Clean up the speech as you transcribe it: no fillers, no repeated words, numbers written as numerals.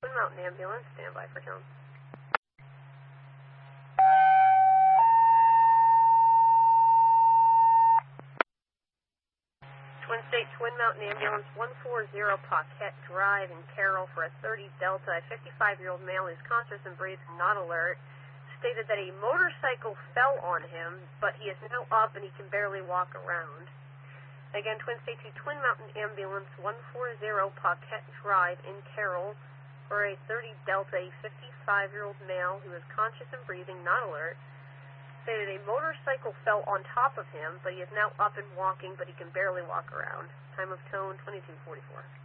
Twin Mountain Ambulance, standby for tone. Twin State Twin Mountain Ambulance 140 Paquette Drive in Carroll for a 30 Delta. A 55-year-old male who's conscious and breathing, not alert, stated that a motorcycle fell on him, but he is now up and he can barely walk around. Again, Twin State Twin Mountain Ambulance 140 Paquette Drive in Carroll for a 30 Delta. A 55-year-old male who is conscious and breathing, not alert, stated a motorcycle fell on top of him, but he is now up and walking, but he can barely walk around. Time of tone 2244.